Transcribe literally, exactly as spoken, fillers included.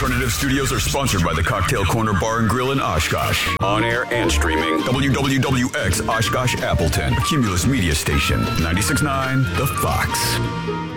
Alternative Studios are sponsored by the Cocktail Corner Bar and Grill in Oshkosh. On air and streaming. W W W X Oshkosh Appleton. Cumulus Media Station. ninety-six point nine The Fox.